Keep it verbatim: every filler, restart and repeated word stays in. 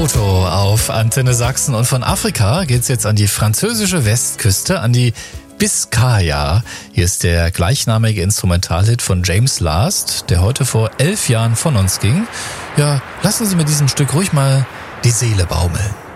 Foto auf Antenne Sachsen und von Afrika geht's jetzt an die französische Westküste, an die Biskaya. Hier ist der gleichnamige Instrumentalhit von James Last, der heute vor elf Jahren von uns ging. Ja, lassen Sie mit diesem Stück ruhig mal die Seele baumeln.